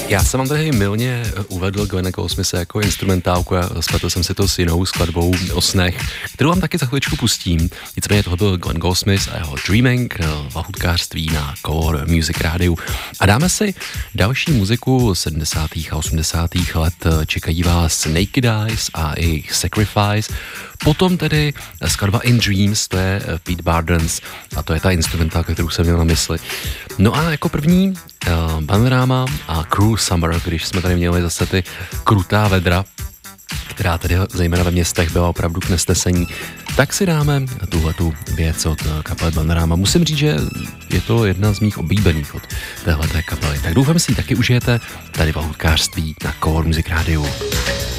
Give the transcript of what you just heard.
Já jsem vám tady milně uvedl Glena Goldsmithe jako instrumentálku a spletl jsem si to s jinou skladbou o snech, kterou vám taky za chviličku pustím. Nicméně toho byl Glen Goldsmith a jeho Dreaming, lahůdkářství na Color Music rádiu. A dáme si další muziku 70. a 80. let. Čekají vás Naked Eyes a jejich Sacrifice. Potom tedy skladba In Dreams, to je Pete Bardens a to je ta instrumentálka, kterou jsem měl na mysli. No a jako první Bananarama a Cruel Summer, když jsme tady měli zase ty krutá vedra, která tedy zejména ve městech byla opravdu k nesnesení, tak si dáme tuhletu věc od kapely Bananarama. Musím říct, že je to jedna z mých oblíbených od téhleté kapely. Tak doufám si ji taky užijete tady v lahůdkářství na Color Music rádiu.